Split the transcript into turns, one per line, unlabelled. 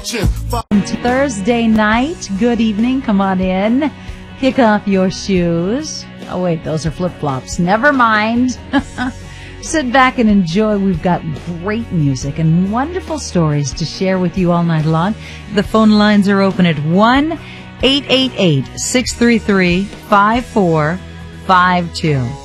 fortune.
Thursday night. Good evening. Come on in. Kick off your shoes. Oh, wait, those are flip-flops. Never mind. Sit back and enjoy. We've got great music and wonderful stories to share with you all night long. The phone lines are open at 1-888-633-5452.